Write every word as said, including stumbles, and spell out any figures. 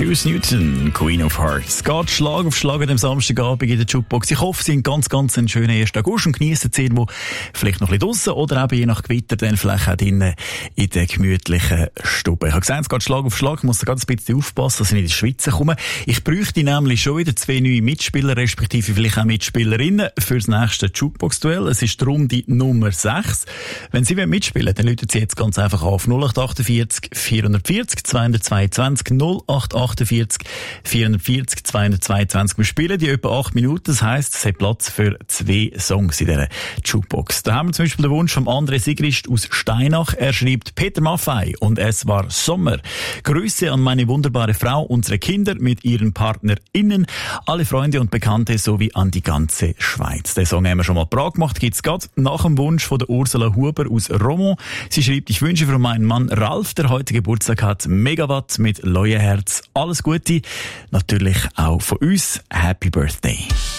Juice Newton, Queen of Hearts. Geht Schlag auf Schlag am Samstagabend in der Jukebox. Ich hoffe, Sie haben ganz, ganz einen schönen ersten August und geniessen die Zeit, wo vielleicht noch ein bisschen draussen oder eben je nach Gewitter dann vielleicht auch drinnen in der gemütlichen Stube. Ich habe gesagt, es geht Schlag auf Schlag. Ich muss da ganz ein bisschen aufpassen, dass ich nicht in die Schweiz komme. Ich bräuchte nämlich schon wieder zwei neue Mitspieler, respektive vielleicht auch Mitspielerinnen für das nächste Jukebox-Duell. Es ist darum die Nummer sechs. Wenn Sie mitspielen wollen, dann rufen Sie jetzt ganz einfach auf null acht achtundvierzig vierhundertvierzig zweihundertzweiundzwanzig null acht achtundvierzig vierhundertvierzig zweihundertzweiundzwanzig. Wir spielen die etwa acht Minuten. Das heisst, es hat Platz für zwei Songs in dieser Jukebox. Da haben wir zum Beispiel den Wunsch von André Sigrist aus Steinach. Er schreibt Peter Maffay und es war Sommer. Grüße an meine wunderbare Frau, unsere Kinder mit ihren PartnerInnen, alle Freunde und Bekannte sowie an die ganze Schweiz. Den Song haben wir schon mal parat gemacht. Gibt's gerade nach dem Wunsch von der Ursula Huber aus Romont. Sie schreibt, ich wünsche für meinen Mann Ralf, der heute Geburtstag hat, Megawatt mit Leuenherz. Alles Gute. Natürlich auch von uns. Happy Birthday.